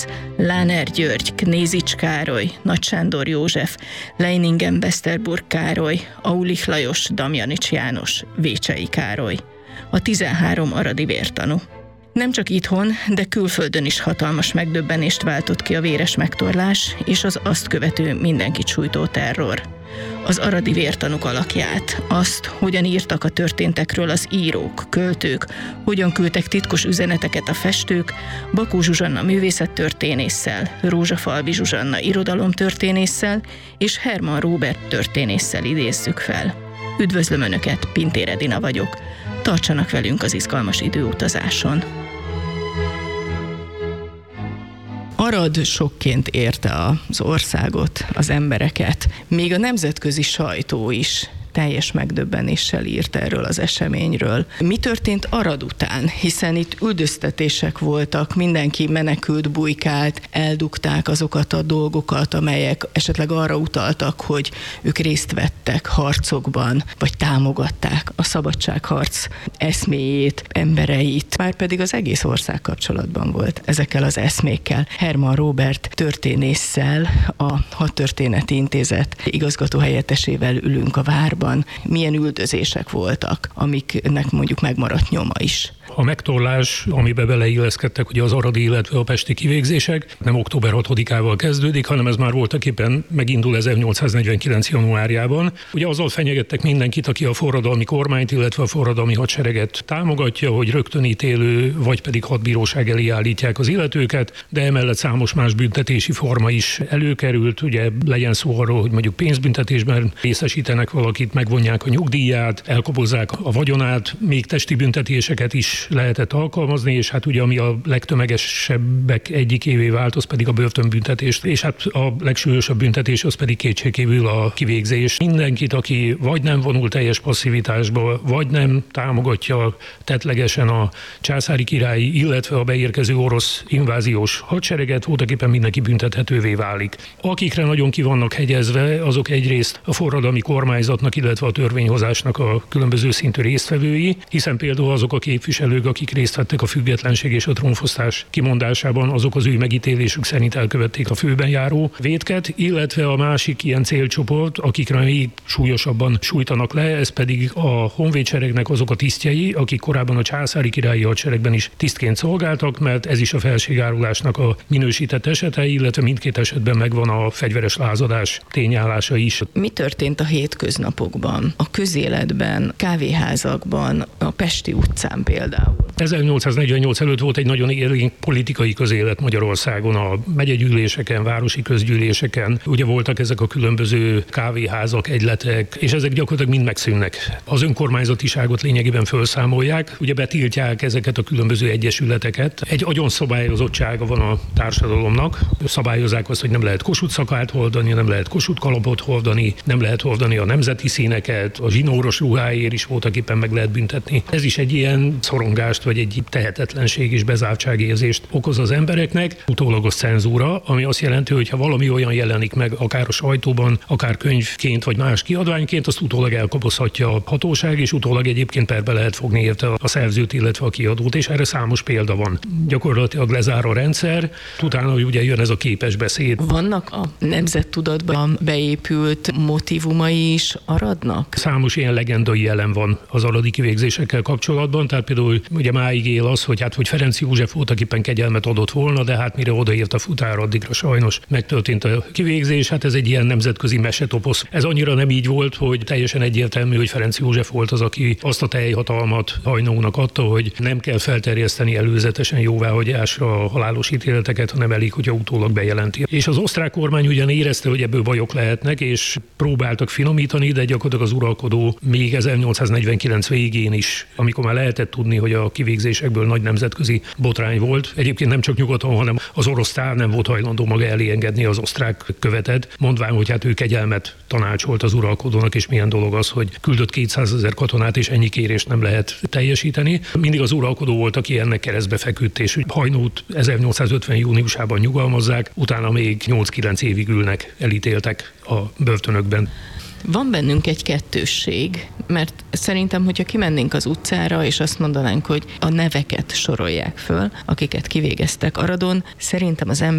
Láner György, Knézics Károly, Nagy Sándor József, Leiningen-Westerburg Károly, Aulich Lajos, Damjanics János, Vécsei Károly. A 13 aradi vértanú. Nem csak itthon, de külföldön is hatalmas megdöbbenést váltott ki a véres megtorlás és az azt követő mindenkit sújtó terror. Az aradi vértanúk alakját, azt, hogyan írtak a történtekről az írók, költők, hogyan küldtek titkos üzeneteket a festők, Bakó Zsuzsanna művészettörténésszel, Rózsafalvi Zsuzsanna irodalomtörténésszel és Herman Róbert történésszel idézzük fel. Üdvözlöm Önöket, Pintér Edina vagyok. Tartsanak velünk az izgalmas időutazáson. Arad sokként érte az országot, az embereket, még a nemzetközi sajtó is teljes megdöbbenéssel írt erről az eseményről. Mi történt Arad után? Hiszen itt üldöztetések voltak, mindenki menekült, bujkált, eldugták azokat a dolgokat, amelyek esetleg arra utaltak, hogy ők részt vettek harcokban, vagy támogatták a szabadságharc eszméjét, embereit. Márpedig az egész ország kapcsolatban volt ezekkel az eszmékkel. Herman Róbert történésszel, a Hadtörténeti Intézet igazgatóhelyettesével ülünk a várban. Milyen üldözések voltak, amiknek mondjuk megmaradt nyoma is? A megtorlás, amiben beleilleszkedtek ugye az aradi, illetve a pesti kivégzések, nem október 6-ával kezdődik, hanem ez már voltaképpen megindul 1849. januárjában. Ugye azzal fenyegettek mindenkit, aki a forradalmi kormányt, illetve a forradalmi hadsereget támogatja, hogy rögtönítélő, vagy pedig hadbíróság elé állítják az illetőket, de emellett számos más büntetési forma is előkerült. Ugye legyen szó arról, hogy mondjuk pénzbüntetésben részesítenek valakit, megvonják a nyugdíját, elkobozzák a vagyonát, még testi büntetéseket is lehetett alkalmazni, és hát ugye ami a legtömegesebbek egyikévé vált, az pedig a börtönbüntetést, és hát a legsúlyosabb büntetés az pedig kétségkívül a kivégzés. Mindenkit, aki vagy nem vonul teljes passzivitásba, vagy nem támogatja tettlegesen a császári királyi, illetve a beérkező orosz inváziós hadsereget, voltaképpen mindenki büntethetővé válik. Akikre nagyon ki vannak hegyezve, azok egyrészt a forradalmi kormányzatnak, illetve a törvényhozásnak a különböző szintű résztvevői, hiszen például azok a képviselők, akik részt vettek a függetlenség és a trónfosztás kimondásában, azok az ő megítélésük szerint elkövették a főben járó vétket, illetve a másik ilyen célcsoport, akikre még súlyosabban sújtanak le, ez pedig a honvédseregnek azok a tisztjei, akik korábban a császári királyi hadseregben is tisztként szolgáltak, mert ez is a felségárulásnak a minősített esete, illetve mindkét esetben megvan a fegyveres lázadás tényállása is. Mi történt a hétköznapokban, a közéletben, kávéházakban, a Pesti utcán például? 1848 előtt volt egy nagyon élénk politikai közélet Magyarországon, a megyegyűléseken, városi közgyűléseken. Ugye voltak ezek a különböző kávéházak, egyletek, és ezek gyakorlatilag mind megszűnnek. Az önkormányzatiságot lényegében felszámolják, ugye betiltják ezeket a különböző egyesületeket. Egy agyonszabályozottsága van a társadalomnak. Szabályozzák azt, hogy nem lehet Kossuth szakát hordani, nem lehet Kossuth kalapot hordani, nem lehet hordani a nemzeti színeket, a zsinóros ruháért is voltaképpen meg lehet büntetni. Ez is egy ilyen szorongást, vagy egy tehetetlenség és bezártságérzést okoz az embereknek. Utólagos cenzúra, ami azt jelenti, hogy ha valami olyan jelenik meg, akár a sajtóban, akár könyvként, vagy más kiadványként, azt utólag elkobozhatja a hatóság, és utólag egyébként perbe lehet fogni érte a szerzőt, illetve a kiadót, és erre számos példa van. Gyakorlatilag lezár a rendszer, utána ugye jön ez a képes beszéd. Vannak a nemzettudatban beépült motívumai is Aradnak? Számos ilyen legendai jelen van az aradi kivégzésekkel kapcsolatban, tehát például ugye máig él az, hogy Ferenc József voltaképpen kegyelmet adott volna, de hát mire odaért a futár, addigra sajnos megtörtént a kivégzés, hát ez egy ilyen nemzetközi mesetoposz. Ez annyira nem így volt, hogy teljesen egyértelmű, hogy Ferenc József volt az, aki azt a teljhatalmat Hajnónak adta, hogy nem kell felterjeszteni előzetesen jóváhagyásra a halálos ítéleteket, hanem elég, hogyha utólag bejelenti. És az osztrák kormány ugyan érezte, hogy ebből bajok lehetnek, és próbáltak finomítani, de gyakorlatilag az uralkodó még 1849 végén is, amikor már lehetett tudni, hogy a kivégzésekből nagy nemzetközi botrány volt. Egyébként nem csak nyugaton, hanem az orosz tár nem volt hajlandó maga elé engedni az osztrák követet, mondván, hogy hát ő kegyelmet tanácsolt az uralkodónak, és milyen dolog az, hogy küldött 200 000 katonát, és ennyi kérést nem lehet teljesíteni. Mindig az uralkodó volt, aki ennek keresztbe feküdt, és Hajnót 1850. júniusában nyugalmazzák, utána még 8-9 évig ülnek, elítéltek a börtönökben. Van bennünk egy kettősség, mert szerintem, hogyha kimennénk az utcára, és azt mondanánk, hogy a neveket sorolják föl, akiket kivégeztek Aradon, szerintem az ember